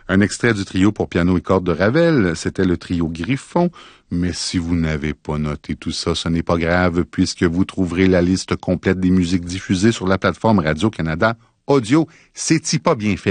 Un extrait du trio pour piano et cordes de Ravel, c'était le trio Griffon. Mais si vous n'avez pas noté tout ça, ce n'est pas grave, puisque vous trouverez la liste complète des musiques diffusées sur la plateforme Radio-Canada Audio. C'est-y pas bien fait?